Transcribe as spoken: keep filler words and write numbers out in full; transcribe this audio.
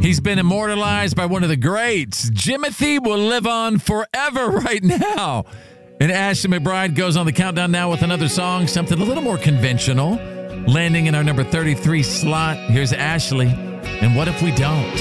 He's been immortalized by one of the greats. Jimothy will live on forever right now. And Ashley McBryde goes on the countdown now with another song, something a little more conventional, landing in our number thirty-three slot. Here's Ashley, and What If We Don't?